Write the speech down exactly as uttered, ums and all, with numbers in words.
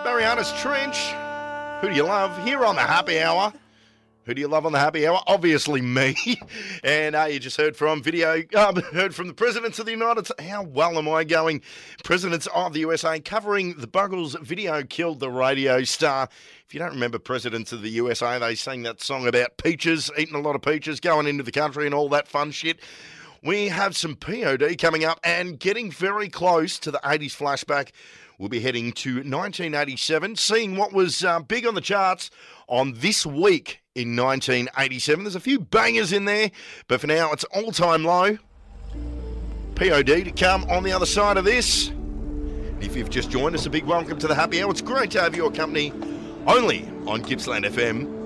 Mariana's Trench. Who do you love? Here on the Happy Hour. Who do you love on the Happy Hour? Obviously me. And uh, you just heard from video, uh, heard from the presidents of the United States. How well am I going? Presidents of the U S A covering the Buggles video killed the radio star. If you don't remember presidents of the U S A, they sang that song about peaches, eating a lot of peaches, going into the country and all that fun shit. We have some P O D coming up and getting very close to the eighties flashback. We'll be heading to nineteen eighty-seven, seeing what was uh, big on the charts on this week in nineteen eighty-seven. There's a few bangers in there, but for now it's all-time low. P O D to come on the other side of this. If you've just joined us, a big welcome to the Happy Hour. It's great to have your company only on Gippsland F M.